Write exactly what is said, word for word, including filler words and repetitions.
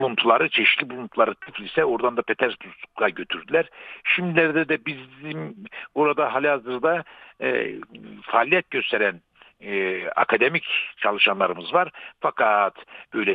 buluntuları, çeşitli buluntuları Tiflis'e, oradan da Petersburg'a götürdüler. Şimdilerde de bizim orada halihazırda e, faaliyet gösteren e, akademik çalışanlarımız var. Fakat böyle